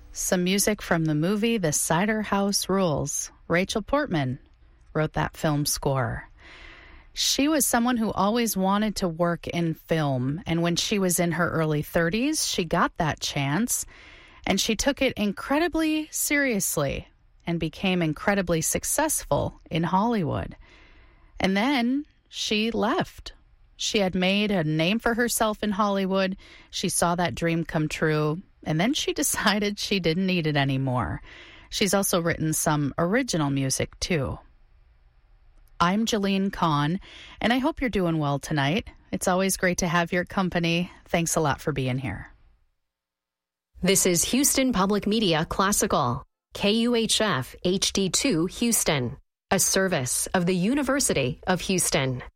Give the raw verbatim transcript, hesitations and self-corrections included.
Some music from the movie The Cider House Rules. Rachel Portman wrote that film score. She was someone who always wanted to work in film, and when she was in her early thirties, she got that chance, and she took it incredibly seriously and became incredibly successful in Hollywood. And then she left. She had made a name for herself in Hollywood. She saw that dream come true, and then she decided she didn't need it anymore. She's also written some original music, too. I'm Jeline Kahn, and I hope you're doing well tonight. It's always great to have your company. Thanks a lot for being here. This is Houston Public Media Classical, K U H F H D two Houston, a service of the University of Houston.